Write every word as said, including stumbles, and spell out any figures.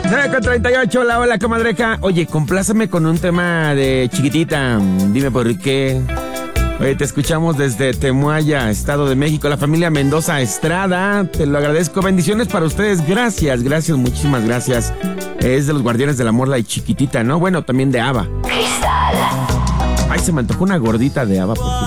nueve con treinta y ocho, hola, hola, comadreja. Oye, complázame con un tema de Chiquitita. Dime por qué. Oye, te escuchamos desde Temuaya, Estado de México, la familia Mendoza Estrada. Te lo agradezco. Bendiciones para ustedes. Gracias, gracias, muchísimas gracias. Es de los Guardianes del Amor, la de Chiquitita, ¿no? Bueno, también de ABBA. Cristal. Ay, se me antojó una gordita de ABBA, por fin.